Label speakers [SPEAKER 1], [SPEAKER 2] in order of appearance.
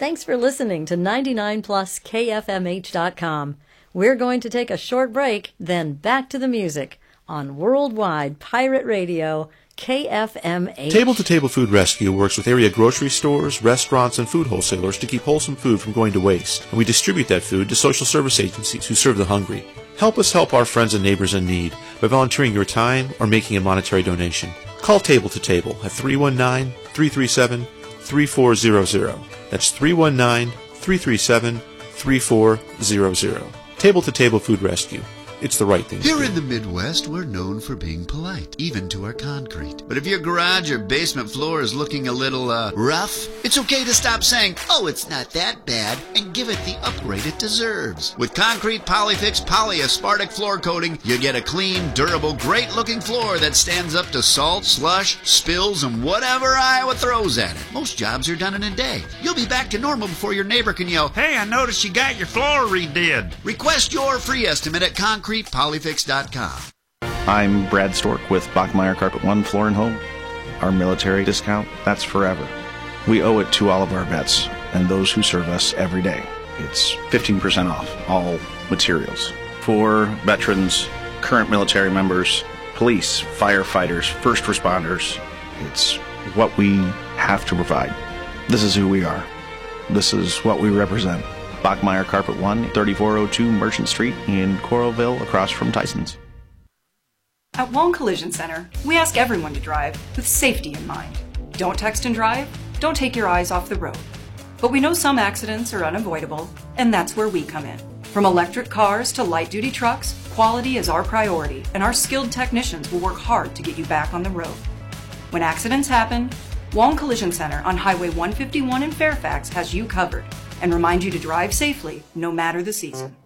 [SPEAKER 1] Thanks for listening to 99pluskfmh.com. We're going to take a short break, then back to the music on Worldwide Pirate Radio, KFMH.
[SPEAKER 2] Table to Table Food Rescue works with area grocery stores, restaurants, and food wholesalers to keep wholesome food from going to waste, and we distribute that food to social service agencies who serve the hungry. Help us help our friends and neighbors in need by volunteering your time or making a monetary donation. Call Table to Table at 319-337-3400. That's 319-337-3400. Table to Table Food Rescue. It's the right thing to do.
[SPEAKER 3] Here in the Midwest, we're known for being polite, even to our concrete. But if your garage or basement floor is looking a little, rough, it's okay to stop saying, "Oh, it's not that bad," and give it the upgrade it deserves. With Concrete Polyfix Polyaspartic Floor Coating, you get a clean, durable, great-looking floor that stands up to salt, slush, spills, and whatever Iowa throws at it. Most jobs are done in a day. You'll be back to normal before your neighbor can yell,
[SPEAKER 4] "Hey, I noticed you got your floor redid."
[SPEAKER 3] Request your free estimate at concretepolyfix.com.
[SPEAKER 5] I'm Brad Stork with Bachmeyer Carpet One Floor and Home. Our military discount, that's forever. We owe it to all of our vets and those who serve us every day. It's 15% off all materials. For veterans, current military members, police, firefighters, first responders, it's what we have to provide. This is who we are. This is what we represent. Bachmeyer Carpet One, 3402 Merchant Street in Coralville, across from Tyson's.
[SPEAKER 6] At Wong Collision Center, we ask everyone to drive with safety in mind. Don't text and drive, don't take your eyes off the road. But we know some accidents are unavoidable, and that's where we come in. From electric cars to light-duty trucks, quality is our priority, and our skilled technicians will work hard to get you back on the road. When accidents happen, Wong Collision Center on Highway 151 in Fairfax has you covered and remind you to drive safely no matter the season.